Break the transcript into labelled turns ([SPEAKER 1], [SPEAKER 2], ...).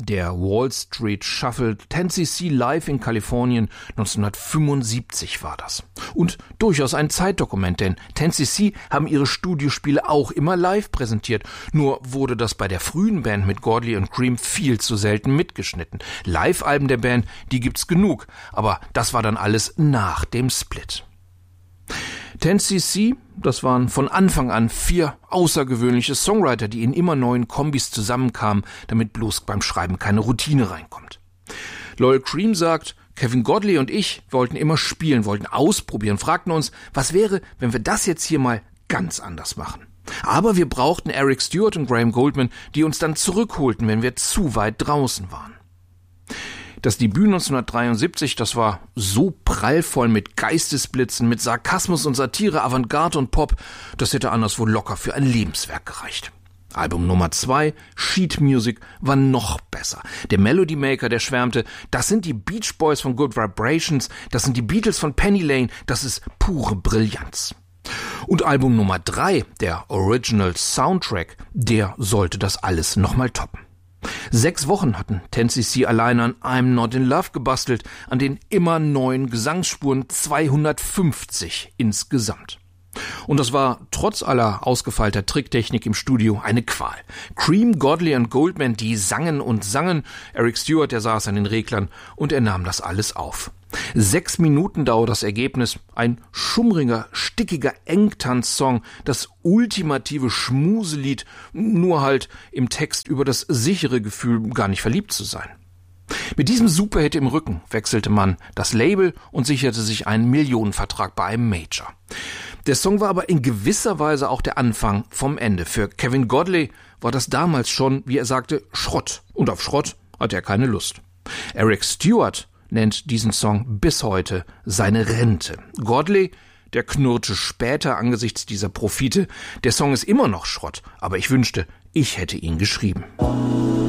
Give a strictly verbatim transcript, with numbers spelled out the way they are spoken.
[SPEAKER 1] Der Wall Street Shuffle, ten C C live in Kalifornien, neunzehnhundertfünfundsiebzig war das. Und durchaus ein Zeitdokument, denn ten C C haben ihre Studiospiele auch immer live präsentiert. Nur wurde das bei der frühen Band mit Godley und Cream viel zu selten mitgeschnitten. Live-Alben der Band, die gibt's genug, aber das war dann alles nach dem Split. ten C C, das waren von Anfang an vier außergewöhnliche Songwriter, die in immer neuen Kombis zusammenkamen, damit bloß beim Schreiben keine Routine reinkommt. Lol Cream sagt, Kevin Godley und ich wollten immer spielen, wollten ausprobieren, fragten uns, was wäre, wenn wir das jetzt hier mal ganz anders machen. Aber wir brauchten Eric Stewart und Graham Goldman, die uns dann zurückholten, wenn wir zu weit draußen waren. Das Debüt neunzehnhundertdreiundsiebzig, das war so prallvoll mit Geistesblitzen, mit Sarkasmus und Satire, Avantgarde und Pop, das hätte anderswo locker für ein Lebenswerk gereicht. Album Nummer zwei, Sheet Music, war noch besser. Der Melody Maker, der schwärmte, das sind die Beach Boys von Good Vibrations, das sind die Beatles von Penny Lane, das ist pure Brillanz. Und Album Nummer drei, der Original Soundtrack, der sollte das alles nochmal toppen. Sechs Wochen hatten ten C C alleine an I'm Not in Love gebastelt, an den immer neuen Gesangsspuren, zweihundertfünfzig insgesamt. Und das war trotz aller ausgefeilter Tricktechnik im Studio eine Qual. Cream, Godley und Goldman, die sangen und sangen, Eric Stewart, der saß an den Reglern und er nahm das alles auf. Sechs Minuten dauert das Ergebnis, ein schummriger, stickiger Engtanz-Song, das ultimative Schmuselied, nur halt im Text über das sichere Gefühl, gar nicht verliebt zu sein. Mit diesem Superhit im Rücken wechselte man das Label und sicherte sich einen Millionenvertrag bei einem Major. Der Song war aber in gewisser Weise auch der Anfang vom Ende. Für Kevin Godley war das damals schon, wie er sagte, Schrott. Und auf Schrott hatte er keine Lust. Eric Stewart nennt diesen Song bis heute seine Rente. Godley, der knurrte später angesichts dieser Profite, der Song ist immer noch Schrott, aber ich wünschte, ich hätte ihn geschrieben.